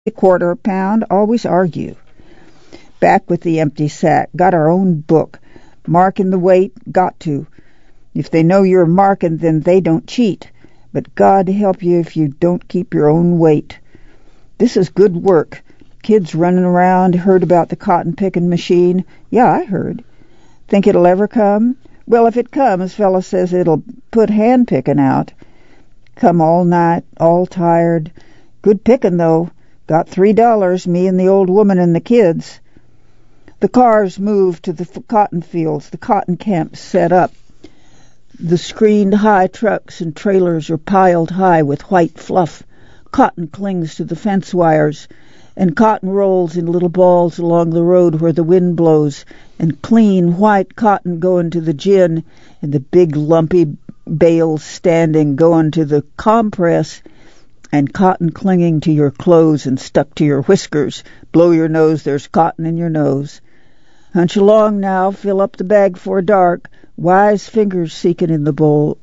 A quarter a pound, always argue. Back with the empty sack. Got our own book. Marking the weight, got to. If they know you're marking, then they don't cheat. But God help you if you don't keep your own weight. This is good work. Kids running around, heard about the cotton picking machine. Yeah, I heard. Think it'll ever come? Well, if it comes, fella says it'll put hand picking out. Come all night, all tired. Good picking, though. Got $3, me and the old woman and the kids. The cars moved to the cotton fields, the cotton camps set up. The screened high trucks and trailers are piled high with white fluff. Cotton clings to the fence wires, and cotton rolls in little balls along the road where the wind blows, and clean white cotton going to the gin, and the big lumpy bales standing going to the compress, and cotton clinging to your clothes and stuck to your whiskers. Blow your nose, there's cotton in your nose. Hunch along now, fill up the bag for dark. Wise fingers seeking in the bowl.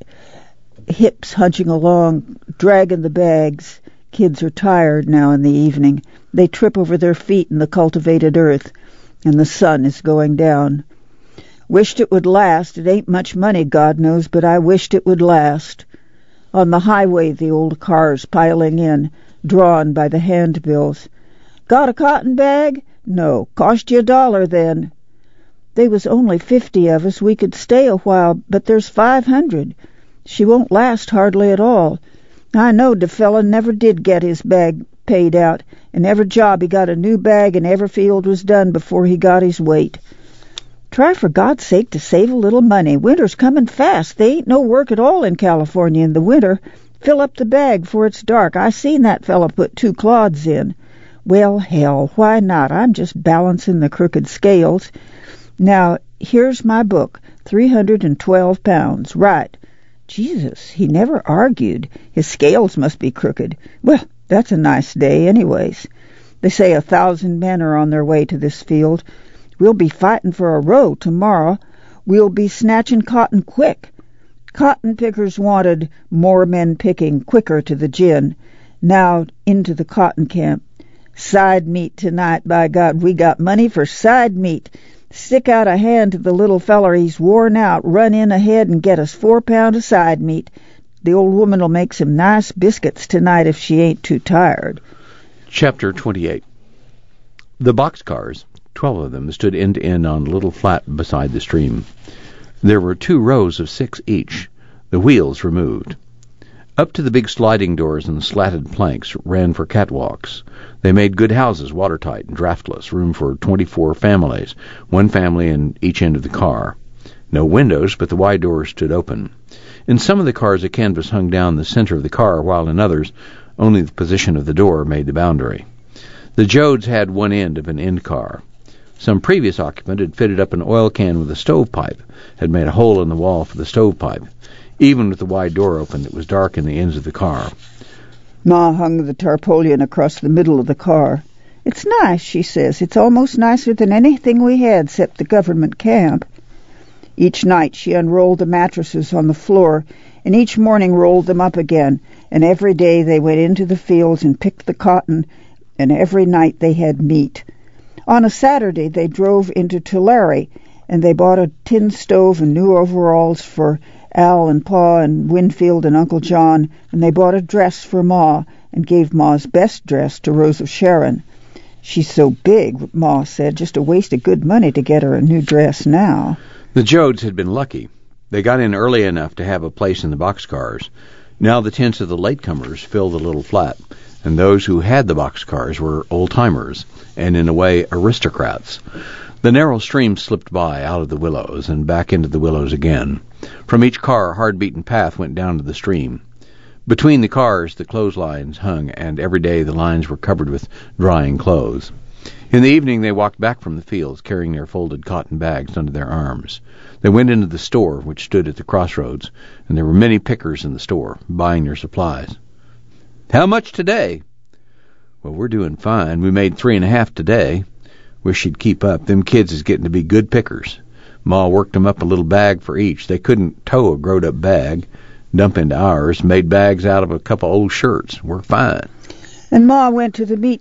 Hips hunching along, dragging the bags. Kids are tired now in the evening. They trip over their feet in the cultivated earth, and the sun is going down. Wished it would last. It ain't much money, God knows, but I wished it would last. On the highway, the old cars piling in, drawn by the handbills. Got a cotton bag? No. Cost you $1 then. They was only 50 of us. We could stay a while, but there's 500. She won't last hardly at all. I know the fella never did get his bag paid out, and every job he got a new bag, and every field was done before he got his weight. Try for God's sake to save a little money. Winter's coming fast. They ain't no work at all in California in the winter. Fill up the bag 'fore it's dark. I seen that fella put 2 clods in. Well, hell, why not? I'm just balancing the crooked scales. Now, here's my book, 312 pounds. Right. Jesus, he never argued. His scales must be crooked. Well, that's a nice day anyways. They say 1,000 men are on their way to this field. We'll be fighting for a row tomorrow. We'll be snatching cotton quick. Cotton pickers wanted, more men picking, quicker to the gin. Now into the cotton camp. Side meat tonight, by God. We got money for side meat. Stick out a hand to the little feller. He's worn out. Run in ahead and get us 4 pounds of side meat. The old woman'll make some nice biscuits tonight if she ain't too tired. Chapter 28. The boxcars, 12 of them, stood end to end on a little flat beside the stream. There were 2 rows of 6 each, the wheels removed. Up to the big sliding doors and slatted planks ran for catwalks. They made good houses, watertight and draftless, room for 24 families, 1 family in each end of the car. No windows, but the wide doors stood open. In some of the cars, a canvas hung down the center of the car, while in others, only the position of the door made the boundary. The Jodes had one end of an end car. Some previous occupant had fitted up an oil can with a stovepipe, had made a hole in the wall for the stovepipe. Even with the wide door open, it was dark in the ends of the car. Ma hung the tarpaulin across the middle of the car. It's nice, she says. It's almost nicer than anything we had except the government camp. Each night she unrolled the mattresses on the floor, and each morning rolled them up again, and every day they went into the fields and picked the cotton, and every night they had meat. On a Saturday they drove into Tulare, and they bought a tin stove and new overalls for Al and Pa and Winfield and Uncle John, and they bought a dress for Ma and gave Ma's best dress to Rose of Sharon. She's so big, Ma said, just a waste of good money to get her a new dress now. The Jodes had been lucky. They got in early enough to have a place in the boxcars. Now the tents of the latecomers filled the little flat, and those who had the boxcars were old-timers, and in a way aristocrats. The narrow stream slipped by out of the willows and back into the willows again. From each car a hard-beaten path went down to the stream. Between the cars the clotheslines hung, and every day the lines were covered with drying clothes. In the evening they walked back from the fields, carrying their folded cotton bags under their arms. They went into the store, which stood at the crossroads, and there were many pickers in the store, buying their supplies. "How much today?" "Well, we're doing fine. We made 3.5 today. Wish she'd keep up. Them kids is getting to be good pickers. Ma worked them up a little bag for each. They couldn't tow a growed-up bag. Dump into ours. Made bags out of a couple old shirts. We're fine." And Ma went to the meat